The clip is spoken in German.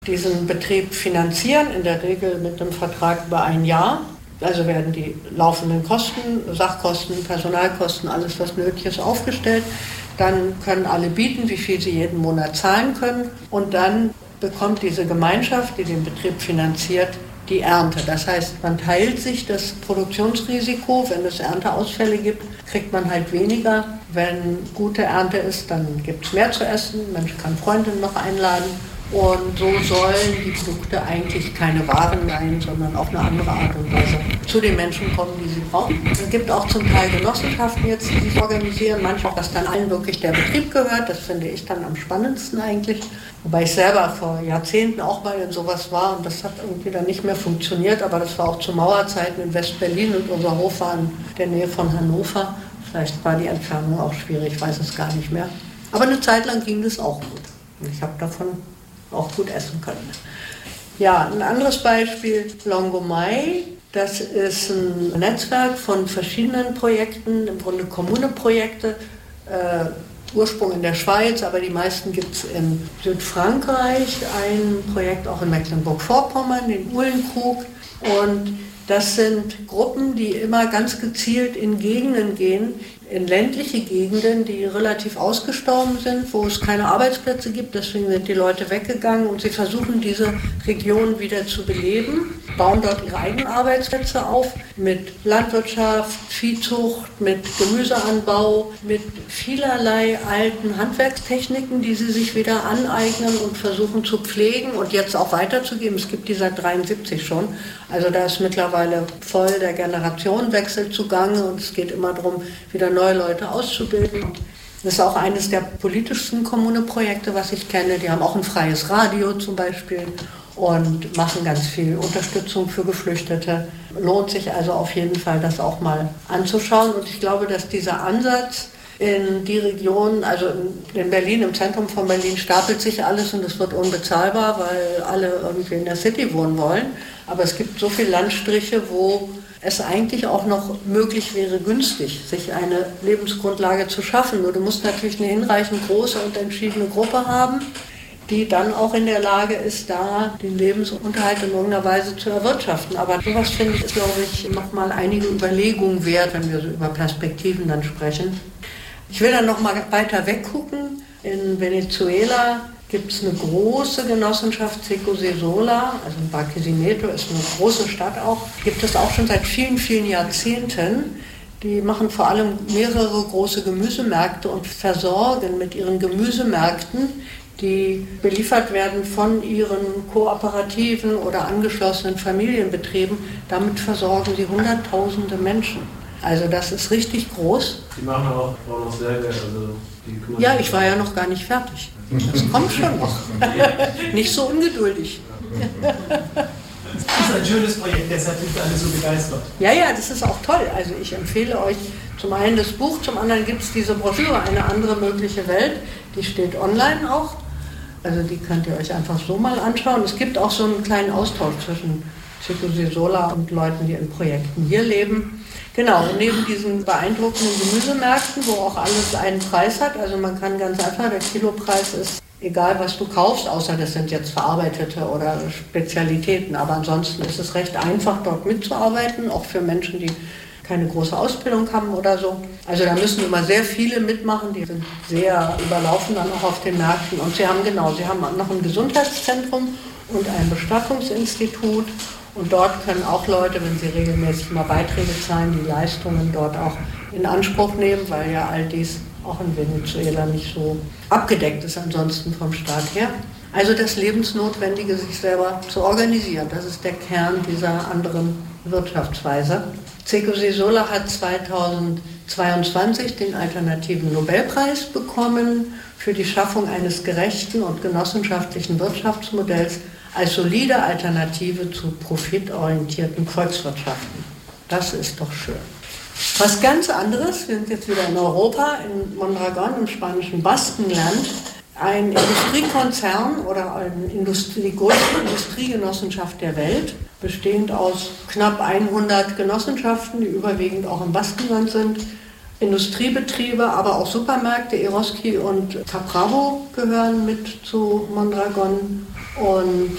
diesen Betrieb finanzieren, in der Regel mit einem Vertrag über ein Jahr. Also werden die laufenden Kosten, Sachkosten, Personalkosten, alles was nötig ist, aufgestellt. Dann können alle bieten, wie viel sie jeden Monat zahlen können. Und dann bekommt diese Gemeinschaft, die den Betrieb finanziert, die Ernte. Das heißt, man teilt sich das Produktionsrisiko. Wenn es Ernteausfälle gibt, kriegt man halt weniger. Wenn gute Ernte ist, dann gibt es mehr zu essen. Mensch kann Freundinnen noch einladen. Und so sollen die Produkte eigentlich keine Waren sein, sondern auf eine andere Art und Weise zu den Menschen kommen, die sie brauchen. Es gibt auch zum Teil Genossenschaften jetzt, die sich organisieren. Manchmal, dass dann allen wirklich der Betrieb gehört. Das finde ich dann am spannendsten eigentlich. Wobei ich selber vor Jahrzehnten auch mal in sowas war und das hat irgendwie dann nicht mehr funktioniert. Aber das war auch zu Mauerzeiten in West-Berlin und unser Hof war in der Nähe von Hannover. Vielleicht war die Entfernung auch schwierig, ich weiß es gar nicht mehr. Aber eine Zeit lang ging das auch gut. Und ich habe davon auch gut essen können. Ja, ein anderes Beispiel, Longomai. Das ist ein Netzwerk von verschiedenen Projekten, im Grunde Kommuneprojekte, Ursprung in der Schweiz, aber die meisten gibt es in Südfrankreich, ein Projekt auch in Mecklenburg-Vorpommern, den Uhlenkrug. Und das sind Gruppen, die immer ganz gezielt in Gegenden gehen, in ländliche Gegenden, die relativ ausgestorben sind, wo es keine Arbeitsplätze gibt. Deswegen sind die Leute weggegangen und sie versuchen, diese Region wieder zu beleben, bauen dort ihre eigenen Arbeitsplätze auf mit Landwirtschaft, Viehzucht, mit Gemüseanbau, mit vielerlei alten Handwerkstechniken, die sie sich wieder aneignen und versuchen zu pflegen und jetzt auch weiterzugeben. Es gibt die seit 1973 schon. Also da ist mittlerweile voll der Generationenwechsel zugange und es geht immer darum, wieder neue Leute auszubilden. Das ist auch eines der politischsten Kommuneprojekte, was ich kenne. Die haben auch ein freies Radio zum Beispiel und machen ganz viel Unterstützung für Geflüchtete. Lohnt sich also auf jeden Fall, das auch mal anzuschauen. Und ich glaube, dass dieser Ansatz in die Region, also in Berlin, im Zentrum von Berlin, stapelt sich alles und es wird unbezahlbar, weil alle irgendwie in der City wohnen wollen. Aber es gibt so viele Landstriche, wo es eigentlich auch noch möglich wäre, günstig sich eine Lebensgrundlage zu schaffen. Nur du musst natürlich eine hinreichend große und entschiedene Gruppe haben, die dann auch in der Lage ist, da den Lebensunterhalt in irgendeiner Weise zu erwirtschaften. Aber sowas, finde ich, ist, glaube ich, nochmal einige Überlegungen wert, wenn wir so über Perspektiven dann sprechen. Ich will dann nochmal weiter weggucken. In Venezuela gibt es eine große Genossenschaft, Seco Sesola, also in Barquisimeto ist eine große Stadt auch, gibt es auch schon seit vielen, vielen Jahrzehnten. Die machen vor allem mehrere große Gemüsemärkte und versorgen mit ihren Gemüsemärkten, die beliefert werden von ihren kooperativen oder angeschlossenen Familienbetrieben. Damit versorgen sie Hunderttausende Menschen. Also das ist richtig groß. Die machen auch noch selber, also die ja, ich war ja noch gar nicht fertig. Das kommt schon noch. Nicht so ungeduldig. Das ist ein schönes Projekt, deshalb sind alle so begeistert. Ja, das ist auch toll. Also ich empfehle euch zum einen das Buch, zum anderen gibt es diese Broschüre, Eine andere mögliche Welt. Die steht online auch. Also die könnt ihr euch einfach so mal anschauen. Es gibt auch so einen kleinen Austausch zwischen Seco Sesola und Leuten, die in Projekten hier leben. Genau, und neben diesen beeindruckenden Gemüsemärkten, wo auch alles einen Preis hat, also man kann ganz einfach, der Kilopreis ist egal, was du kaufst, außer das sind jetzt verarbeitete oder Spezialitäten, aber ansonsten ist es recht einfach, dort mitzuarbeiten, auch für Menschen, die keine große Ausbildung haben oder so. Also da müssen immer sehr viele mitmachen, die sind sehr überlaufen dann auch auf den Märkten und sie haben noch ein Gesundheitszentrum und ein Bestattungsinstitut. Und dort können auch Leute, wenn sie regelmäßig mal Beiträge zahlen, die Leistungen dort auch in Anspruch nehmen, weil ja all dies auch in Venezuela nicht so abgedeckt ist ansonsten vom Staat her. Also das Lebensnotwendige, sich selber zu organisieren, das ist der Kern dieser anderen Wirtschaftsweise. Seco Sesola hat 2022 den alternativen Nobelpreis bekommen für die Schaffung eines gerechten und genossenschaftlichen Wirtschaftsmodells als solide Alternative zu profitorientierten Volkswirtschaften. Das ist doch schön. Was ganz anderes, wir sind jetzt wieder in Europa, in Mondragon, im spanischen Baskenland. Ein Industriekonzern oder die größte Industriegenossenschaft der Welt, bestehend aus knapp 100 Genossenschaften, die überwiegend auch im Baskenland sind. Industriebetriebe, aber auch Supermärkte, Eroski und Capravo gehören mit zu Mondragon. Und